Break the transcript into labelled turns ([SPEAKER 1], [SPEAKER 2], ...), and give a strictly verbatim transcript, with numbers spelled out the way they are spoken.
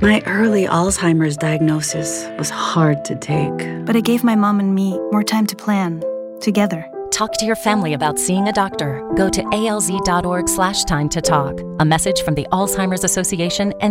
[SPEAKER 1] My early Alzheimer's diagnosis was hard to take.
[SPEAKER 2] But it gave my mom and me more time to plan, together.
[SPEAKER 3] Talk to your family about seeing a doctor. Go to A L Z dot org slash time to talk. A message from the Alzheimer's Association and